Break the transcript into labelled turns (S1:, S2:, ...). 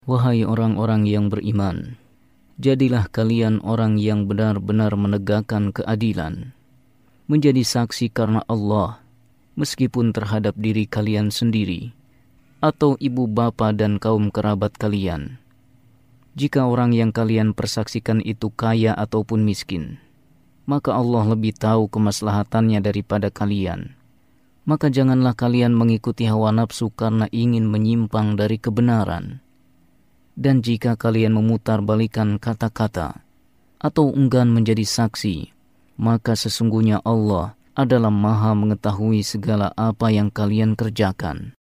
S1: Wahai orang-orang yang beriman, jadilah kalian orang yang benar-benar menegakkan keadilan, menjadi saksi karena Allah, meskipun terhadap diri kalian sendiri, atau ibu bapa dan kaum kerabat kalian. Jika orang yang kalian persaksikan itu kaya ataupun miskin, maka Allah lebih tahu kemaslahatannya daripada kalian. Maka janganlah kalian mengikuti hawa nafsu karena ingin menyimpang dari kebenaran. Dan jika kalian memutarbalikkan kata-kata atau enggan menjadi saksi, maka sesungguhnya Allah adalah Maha mengetahui segala apa yang kalian kerjakan.